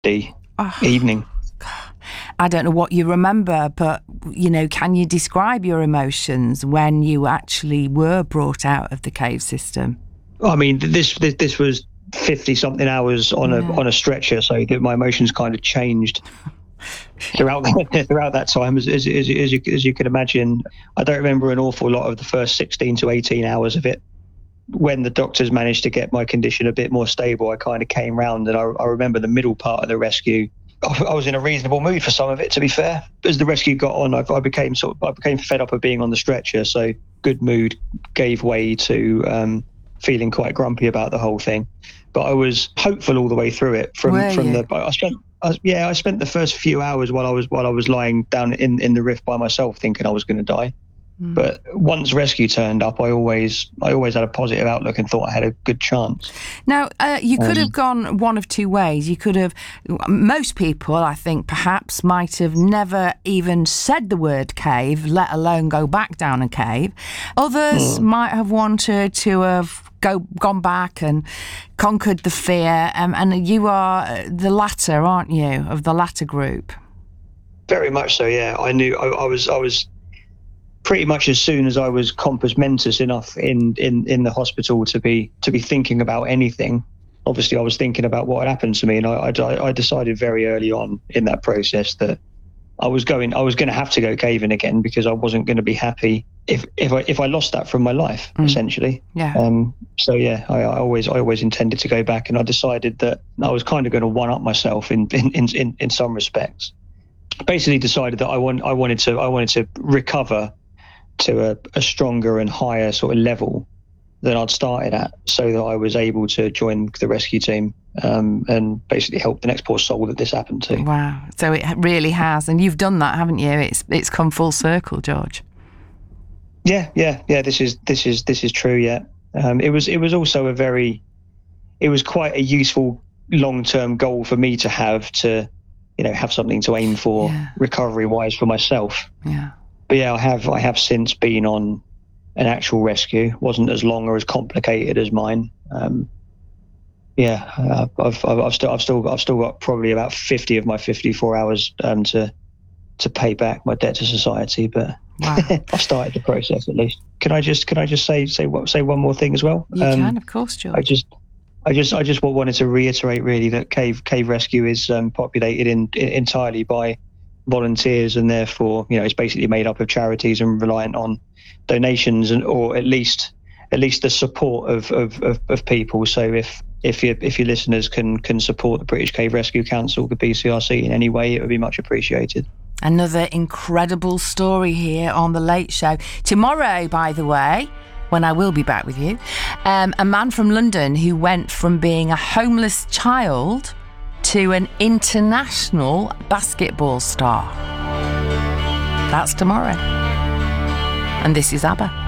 Thursday evening. I don't know what you remember, but, can you describe your emotions when you actually were brought out of the cave system? I mean, this was 50-something hours on a stretcher, so my emotions kind of changed throughout that time, as you can imagine. I don't remember an awful lot of the first 16 to 18 hours of it. When the doctors managed to get my condition a bit more stable, I kind of came round, and I remember the middle part of the rescue. I was in a reasonable mood for some of it, to be fair. As the rescue got on, I became fed up of being on the stretcher, so good mood gave way to feeling quite grumpy about the whole thing. But I was hopeful all the way through it. I spent the first few hours while I was lying down in the rift by myself, thinking I was going to die. But once rescue turned up, I always had a positive outlook and thought I had a good chance. Now, you could have gone one of two ways. You could have, most people, I think, perhaps might have never even said the word cave, let alone go back down a cave. Others might have wanted to have gone back and conquered the fear. And you are the latter, aren't you, of the latter group? Very much so, yeah. I knew I was pretty much as soon as I was compos mentis enough in the hospital to be thinking about anything. Obviously, I was thinking about what had happened to me, and I decided very early on in that process that I was going to have to go caving again, because I wasn't going to be happy if I lost that from my life, essentially. Yeah. I always intended to go back, and I decided that I was kind of going to one up myself in some respects. Basically, decided that I wanted to recover to a stronger and higher sort of level than I'd started at, so that I was able to join the rescue team and basically help the next poor soul that this happened to. Wow! So it really has, and you've done that, haven't you? It's come full circle, George. Yeah. This is true. Yeah. It was also it was quite a useful long-term goal for me to have something to aim for, recovery-wise, for myself. Yeah. But yeah, I have since been on an actual rescue. Wasn't as long or as complicated as mine. I've still got probably about 50 of my 54 hours to pay back my debt to society. But wow. I've started the process at least. Can I just say one more thing as well? You can, of course, George. I just wanted to reiterate really that cave rescue is populated entirely by volunteers, and therefore it's basically made up of charities and reliant on donations or at least the support of people. So if your listeners can support the British Cave Rescue Council, the BCRC, in any way, it would be much appreciated. Another incredible story here on The Late Show. Tomorrow, by the way, when I will be back with you, a man from London who went from being a homeless child to an international basketball star. That's tomorrow. And this is ABBA.